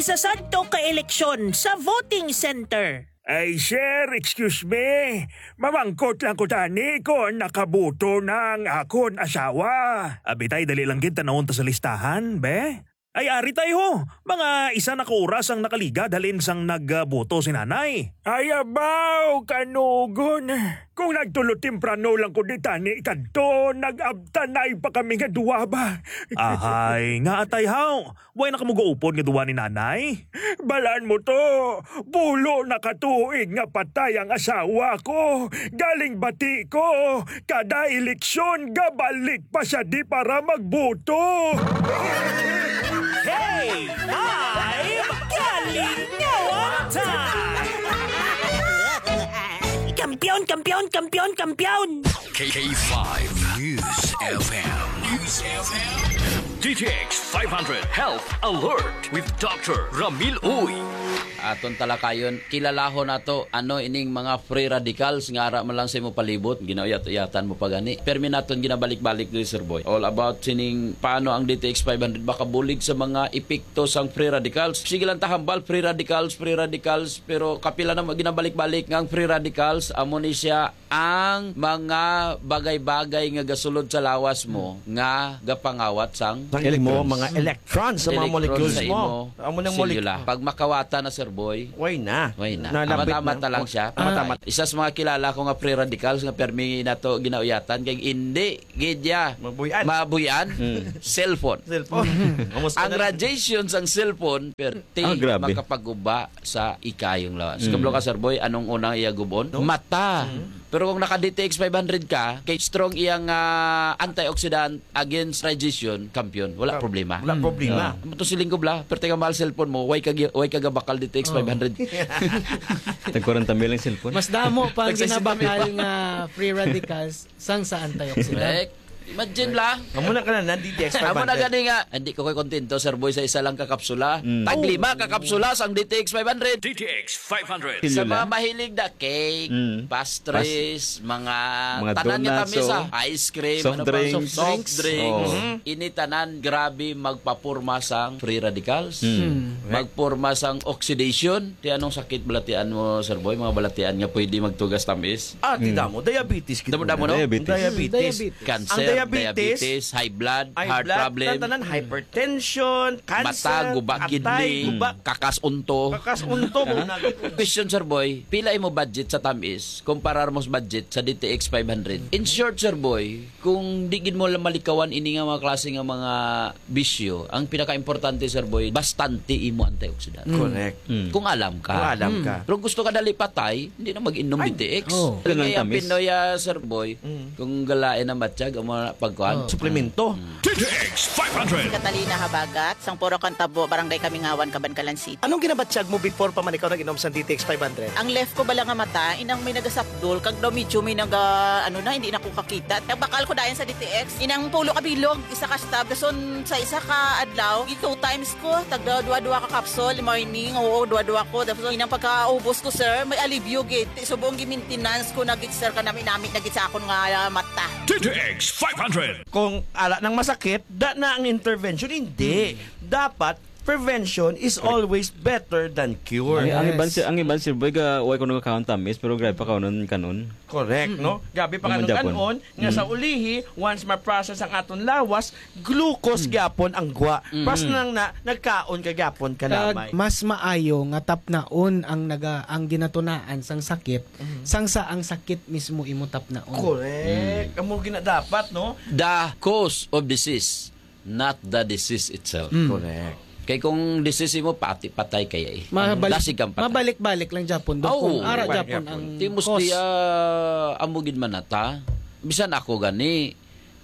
Isasadto ka eleksyon sa voting center. Ay, sir, excuse me. Mamangkot lang ko tani kung nakabuto ng akon asawa. Abitay, dali lang kita naunta sa listahan, be? Ay, ari tayo. Mga isa na kauras ang nakaliga dalin sang nagbuto si nanay. Ay, abaw, kanugon. Kung nagtulot temprano lang ko di tani kadto, nag-abtanay pa kami nga duwa ba? Ahay, nga atay haw. Way na kamugo-upod nga duwa ni nanay? Balaan mo to. Pulo na katuig nga patay ang asawa ko. Galing bati ko. Kada eleksyon, gabalik pa siya di para magbuto. Hey! Five! Kalingawan time! Kampiyon! Kampiyon! Kampiyon! Kampiyon! K5 News FM. News FM. DTX 500 Health Alert with Dr. Ramil Uy. Aton talakayon, kilalahon nato ano ining mga free radicals nga ara man lang sa imo palibot, ginauyat-uyatan mo pa gani. Permi naton ginabalik-balik ni Sir Boy. All about sining paano ang DTX 500 makabulig sa mga epekto sang free radicals. Sige lang tahambal free radicals, pero kapila na ginabalik-balik ngang free radicals amo ni siya ang mga bagay-bagay nga gasulod sa lawas mo nga gapangawat sang mga electrons sa mga molecules sa mo. Amo nang molecule. Pag makawata na Sir Boy, Way na. Tama-tama lang siya. Isa sa mga kilala ko nga free radicals nga permi na to ginauyatan kay hindi gidya mabuyan cellphone. Ang radiation sang cellphone perti makapaguba sa ikayong lawas. Kablo ka Sir Boy, anong unang iyagubon? Mata. Pero kung naka-DTX 500 ka, kay strong iyang antioxidant against radiation, kampiyon, wala problema. Wala problema. Ito siling ko bla, pero teka mahal cellphone mo, way kagabakal DTX 500. Tag-40 mil ang cellphone. Mas damo pa ang ginabakal nga free radicals sang sa antioxidant. Imagine la. Amo na ka na DTX 500. Amo na gani nga. Hindi ko kontento Sir Boy sa isa lang kakapsula. Tag-5 kakapsula sang DTX 500. DTX 500. Sa mga mahilig na cake, pastries, mga tanan nga tamis ice cream, soft drinks. Ini tanan grabe magpapurma sang free radicals. Magpurma sang oxidation. Di anong sakit balatian mo Sir Boy? Mga balatian nga pwede magtugas tamis. Tida mo, diabetes. Damo no? Diabetes. Cancer. Diabetes, high blood, heart problem, hypertension, cancer, mata, guba, kidney, kakas unto. Question Sir Boy, pila imo budget sa tamis kumparar mo sa budget sa DTX 500? In short Sir Boy, kung digid mo lang malikawan ini nga mga klase nga mga bisyo, ang pinaka-importante Sir Boy, bastante imo antioxidant. Correct. Kung alam ka. Pero gusto ka dali patay, hindi na mag-inom DTX. Kaya ang Pinoy Sir Boy, kung galain na matsyag, pagkuhan. Suplemento. DTX 500. Catalina Habagat, sang Puro Cantabo, Barangay Kamingawan, Cabancalan City. Anong ginabatsyag mo before pa man ikaw nag-inom sa DTX 500? Ang left ko bala nga mata, inang may nagasakdol, kag daw medyo may hindi na ko kakita. Nagbakal ko dayan sa DTX, inang pulo kabilog, isa ka stab, dason sa isa ka adlaw, 2 times ko, tagda dua-dua ka capsule, morning, dua-dua ko, dason inang pagkaubos ko sir, may alivio git, subong gi-maintenance ko nagit sir kanami nagit sa akon nga mata. DTX 500. Kung ala nang masakit, na ang intervention. Hindi. Dapat, prevention is always better than cure. Ang iban Sir Boy ka way kuno ka tamis pero grabe pa kanon kanon. Correct, no? Gabi pa kanon nga sa ulihi once ma-process ang aton lawas, glucose gyapon ang gwa. Pas nang nagkaon ka gyapon kalamay. Mas maayo nga tapnaon ang ginatunaan sang sakit sang sa ang sakit mismo imo tapnaon. Correct. Amo gina dapat, no? The cause of disease, not the disease itself. Correct. Kay kung disease mo patay kaya Mabalik-balik lang Japon. Kung ara Japon ang timos cause. diya amugid manata. Bisan ako gani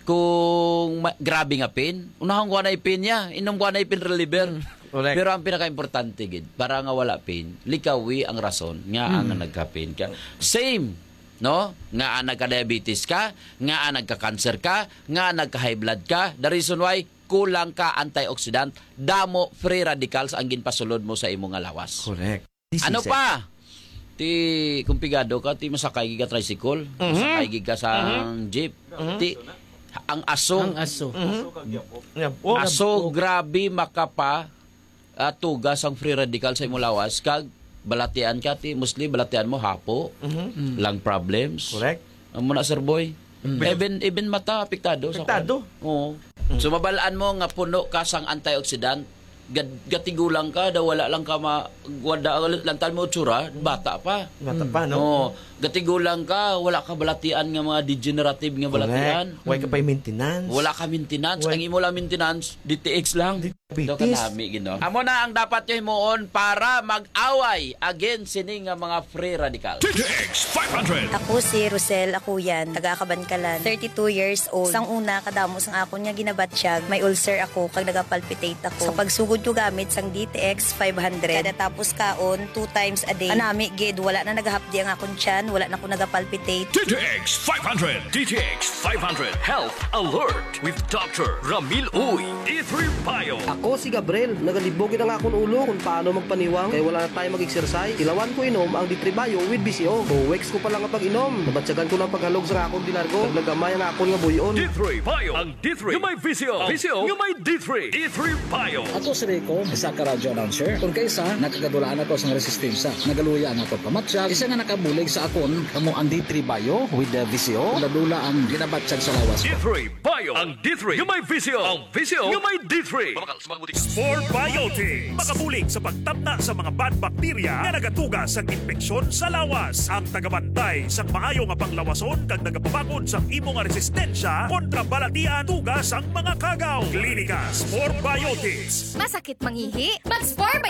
kung grabe nga pain, unahon ko na pain niya, inom ko na pain reliever. Pero ang pinaka-importante gid, para nga wala pain, likawi ang rason nga ang nagka-pain ka. Same, no? Nga nagka-diabetes ka, nga nagka-cancer ka, nga nagka-high blood ka. The reason why kulang ka antioxidant, damo free radicals ang ginpasulod mo sa imong lawas. Correct. Ano pa? Ti kumpigado ka, ti masakay ka tricycle, masakay ka sa jeep, ti ang aso. Ang aso. Aso grabe makapa tugas ang free radical sa imong lawas kag balatian ka ti mostly balatian mo hapo. Lang problems. Correct. Amo na sir boy. Even mata apektado sa Apektado? Oo. So mabalaan mo nga puno ka sang antioxidant, gatigulang ka, daw wala lang ka wada lang tal mo tsura, bata pa. Bata pa, no? Oo. Gatigulang ka, wala ka balatian nga mga degenerative nga balatian. Huwag ka pa yung maintenance. Wala ka maintenance. Ang imo lang maintenance, DTX lang. Daw ka nami, gino. Amo na ang dapat nyo himuon para mag-away against sini nga mga free radical. DTX 500. Ako si Rosel Akuyan, taga-Kabankalan, 32 years old. Sang una, kadamo sang akon nga ginabatsyag, may ulcer ako, kag nagapalpitate ako. Sa pagsugod ko gamit sang DTX 500, kada tapos kaon, 2 times a day. Anami, gid, wala na nagahapdi ang akon tiyan, wala na ko nagapalpitate. DTX 500. DTX 500 Health Alert with Dr. Ramil Uy. D3 Bio. Ako si Gabriel, nagalibogin ang akong ulo kung paano magpaniwang kaya wala na tayo mag-exercise. Ilawan ko inom ang D3 Bio with BCO. 2 weeks ko pa lang ang pag-inom. Nabatsagan ko ng paghalog sa akong dinargo. Naglagamay ang akong nga buyon. D3 Bio. Ang D3 yung may VCO. VCO yung may D3. D3 Bio. Ako si Rico, isa ka radio announcer. Kung kaysa, nakagadulaan ako sa resistensya. Nagaluya ang ako pamatsyag. Isa nga nakabulig sa akon, kamo ang D3 Bio with the VCO. Ladula ang ginabatsyag sa lawas. D3 Bio. Ang D3 yung may VCO. Ang VCO yung may D3. Sport Biotic. Makabulig sa pagtabna sa mga bad bacteria na nagatugas sa infeksyon sa lawas. Ang tagabantay sa maayo nga panglawason kag nagapabakod sa imong resistensya kontra balatian tugas ang mga kagaw. Klinika Sport Biotics. Masakit mangihi? Mag-Sport